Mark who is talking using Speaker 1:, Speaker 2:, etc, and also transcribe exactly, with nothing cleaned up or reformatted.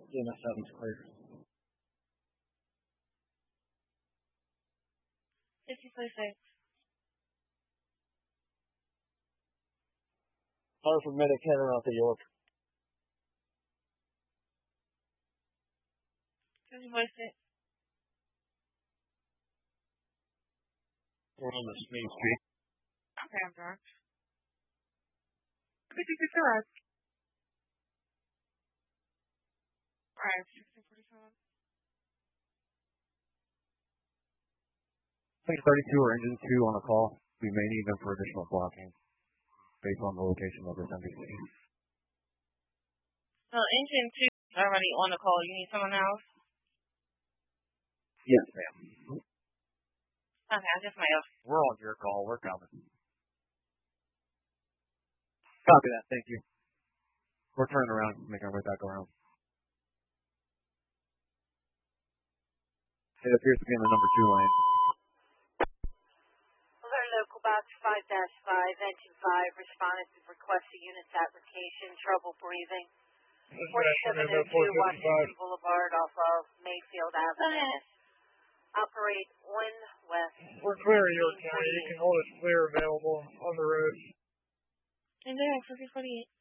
Speaker 1: E M S seven's clear.
Speaker 2: fifty-six.
Speaker 1: Call for medic heading out to York.
Speaker 2: fifty-six.
Speaker 1: We're on the Main Street.
Speaker 2: Okay, I'm drunk. fifty-six arrived. Alright, sixteen forty-seven.
Speaker 3: Plane thirty-two or engine two on the call. We may need them for additional blocking based on the location of this M V C.
Speaker 2: So engine two is already on the call. You need someone else?
Speaker 3: Yes, ma'am.
Speaker 2: Okay, I just might have.
Speaker 3: We're on your call. We're coming. Copy that. Thank you. We're turning around, making our way back around. It appears to be in the number two lane.
Speaker 4: Alert local box five dash five, engine five, responded to request a unit's application, trouble breathing. forty-seven oh two Washington Boulevard off of Mayfield Avenue. Operate one west.
Speaker 5: We're clear, York County. You can hold us clear available on the road.
Speaker 2: And there, fifty forty-eight.